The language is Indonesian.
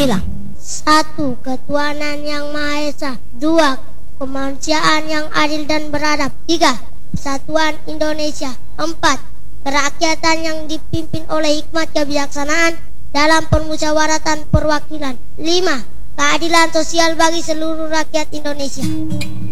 bilang. 1. Ketuhanan yang Maha Esa. 2. Kemanusiaan yang adil dan beradab. 3. Persatuan Indonesia. 4. Kerakyatan yang dipimpin oleh hikmat kebijaksanaan dalam permusyawaratan perwakilan. 5. Keadilan sosial bagi seluruh rakyat Indonesia.